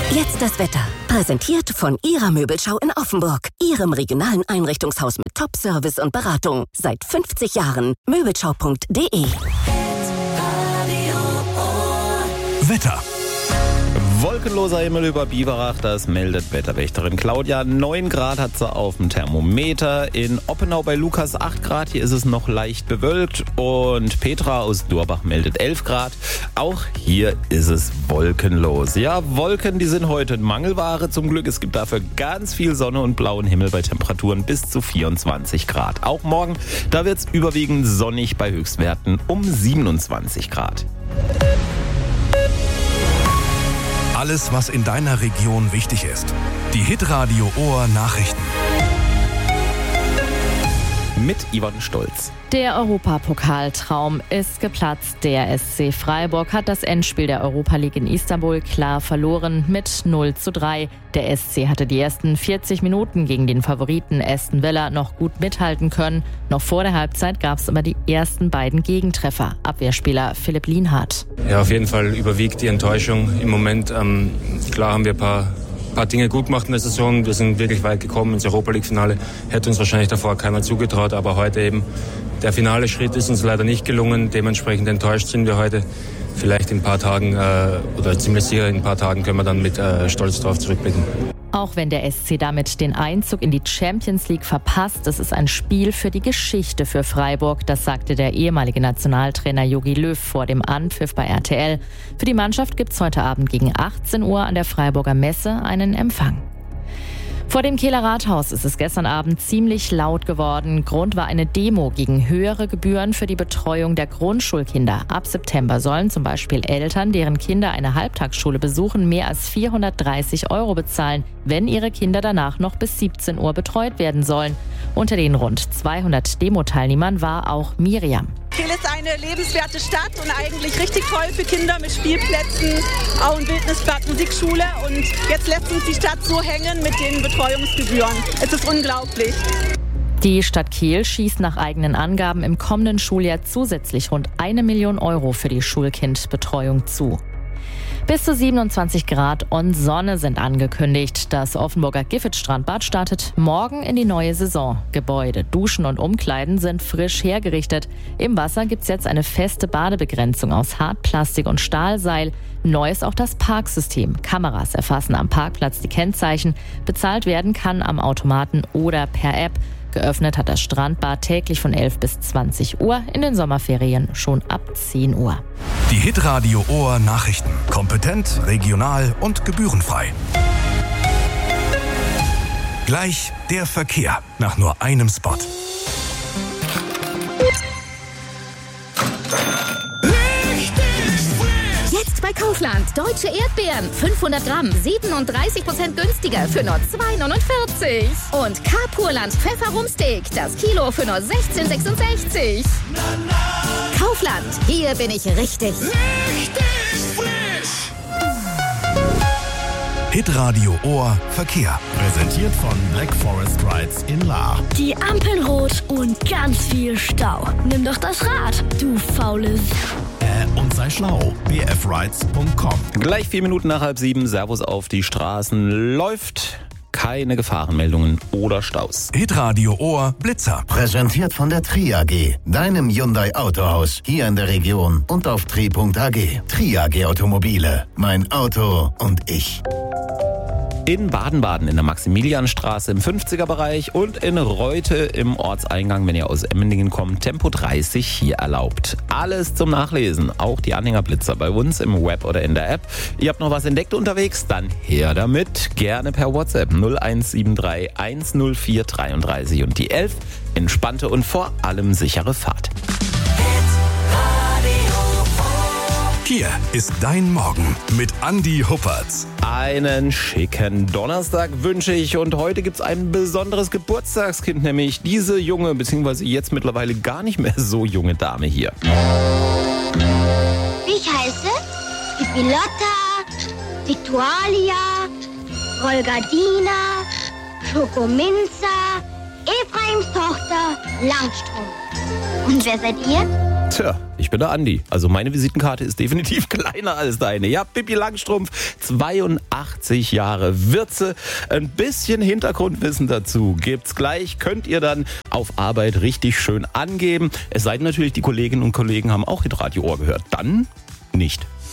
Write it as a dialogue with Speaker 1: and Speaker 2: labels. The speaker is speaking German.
Speaker 1: Jetzt das Wetter. Präsentiert von Ihrer Möbelschau in Offenburg. Ihrem regionalen Einrichtungshaus mit Top-Service und Beratung. Seit 50 Jahren. Möbelschau.de.
Speaker 2: Wetter.
Speaker 3: Wolkenloser Himmel über Biberach, das meldet Wetterwächterin Claudia. 9 Grad hat sie auf dem Thermometer. In Oppenau bei Lukas 8 Grad, hier ist es noch leicht bewölkt. Und Petra aus Durbach meldet 11 Grad. Auch hier ist es wolkenlos. Ja, Wolken, die sind heute Mangelware zum Glück. Es gibt dafür ganz viel Sonne und blauen Himmel bei Temperaturen bis zu 24 Grad. Auch morgen, da wird es überwiegend sonnig bei Höchstwerten um 27 Grad.
Speaker 2: Alles, was in deiner Region wichtig ist. Die Hitradio Ohr Nachrichten.
Speaker 3: Mit Yvonne Stolz.
Speaker 4: Der Europapokaltraum ist geplatzt. Der SC Freiburg hat das Endspiel der Europa League in Istanbul klar verloren mit 0:3. Der SC hatte die ersten 40 Minuten gegen den Favoriten Aston Villa noch gut mithalten können. Noch vor der Halbzeit gab es aber die ersten beiden Gegentreffer. Abwehrspieler Philipp Lienhardt.
Speaker 5: Ja, auf jeden Fall überwiegt die Enttäuschung im Moment. Klar haben wir ein paar Dinge gut gemacht in der Saison. Wir sind wirklich weit gekommen ins Europa-League-Finale. Hätte uns wahrscheinlich davor keiner zugetraut, aber heute eben der finale Schritt ist uns leider nicht gelungen. Dementsprechend enttäuscht sind wir heute. Vielleicht in ein paar Tagen oder ziemlich sicher in ein paar Tagen können wir dann mit Stolz drauf zurückblicken.
Speaker 4: Auch wenn der SC damit den Einzug in die Champions League verpasst, das ist ein Spiel für die Geschichte für Freiburg. Das sagte der ehemalige Nationaltrainer Jogi Löw vor dem Anpfiff bei RTL. Für die Mannschaft gibt es heute Abend gegen 18 Uhr an der Freiburger Messe einen Empfang. Vor dem Kehler Rathaus ist es gestern Abend ziemlich laut geworden. Grund war eine Demo gegen höhere Gebühren für die Betreuung der Grundschulkinder. Ab September sollen zum Beispiel Eltern, deren Kinder eine Halbtagsschule besuchen, mehr als 430 € bezahlen, wenn ihre Kinder danach noch bis 17 Uhr betreut werden sollen. Unter den rund 200 Demo-Teilnehmern war auch Miriam.
Speaker 6: Kehl ist eine lebenswerte Stadt und eigentlich richtig toll für Kinder mit Spielplätzen, auch ein Wildnisbad, Musikschule. Und jetzt lässt uns die Stadt so hängen mit den Betreuungsgebühren. Es ist unglaublich.
Speaker 4: Die Stadt Kehl schießt nach eigenen Angaben im kommenden Schuljahr zusätzlich rund 1 Million € für die Schulkindbetreuung zu. Bis zu 27 Grad und Sonne sind angekündigt. Das Offenburger Giffitstrandbad startet morgen in die neue Saison. Gebäude, Duschen und Umkleiden sind frisch hergerichtet. Im Wasser gibt's jetzt eine feste Badebegrenzung aus Hartplastik und Stahlseil. Neu ist auch das Parksystem. Kameras erfassen am Parkplatz die Kennzeichen. Bezahlt werden kann am Automaten oder per App. Geöffnet hat das Strandbad täglich von 11 bis 20 Uhr, in den Sommerferien schon ab 10 Uhr.
Speaker 2: Die Hitradio Ohr Nachrichten. Kompetent, regional und gebührenfrei. Gleich der Verkehr nach nur einem Spot.
Speaker 7: Jetzt bei Kaufland. Deutsche Erdbeeren. 500 Gramm. 37% günstiger für nur 2,49. Und Carpurland Pfefferrumsteak. Das Kilo für nur 16,66. Kaufland. Hier bin ich richtig.
Speaker 2: Hitradio Ohr Verkehr.
Speaker 8: Präsentiert von Black Forest Rides in Lahr.
Speaker 9: Die Ampeln rot und ganz viel Stau. Nimm doch das Rad, du faules.
Speaker 8: Und sei schlau. bfrides.com.
Speaker 3: Gleich 4 Minuten nach 6:30. Servus auf die Straßen. Läuft. Keine Gefahrenmeldungen oder Staus.
Speaker 2: Hitradio Ohr Blitzer.
Speaker 10: Präsentiert von der Tri AG, deinem Hyundai Autohaus, hier in der Region und auf tri.ag. Tri AG Automobile, mein Auto und ich.
Speaker 3: In Baden-Baden in der Maximilianstraße im 50er-Bereich und in Reute im Ortseingang, wenn ihr aus Emmendingen kommt, Tempo 30 hier erlaubt. Alles zum Nachlesen, auch die Anhängerblitzer bei uns im Web oder in der App. Ihr habt noch was entdeckt unterwegs? Dann her damit. Gerne per WhatsApp 0173 104 33 und die 11. Entspannte und vor allem sichere Fahrt.
Speaker 2: Hier ist dein Morgen mit Andi Huppertz.
Speaker 3: Einen schicken Donnerstag wünsche ich und heute gibt's ein besonderes Geburtstagskind, nämlich diese junge, beziehungsweise jetzt mittlerweile gar nicht mehr so junge Dame hier.
Speaker 11: Ich heiße Pipilotta, Victualia, Rolgadina, Schokominza, Ephraims Tochter Langstrumpf. Und wer seid ihr?
Speaker 3: Tja, ich bin der Andi. Also meine Visitenkarte ist definitiv kleiner als deine. Ja, Pippi Langstrumpf, 82 Jahre Würze. Ein bisschen Hintergrundwissen dazu gibt's gleich. Könnt ihr dann auf Arbeit richtig schön angeben. Es sei denn natürlich, die Kolleginnen und Kollegen haben auch Hitradio Ohr gehört. Dann nicht.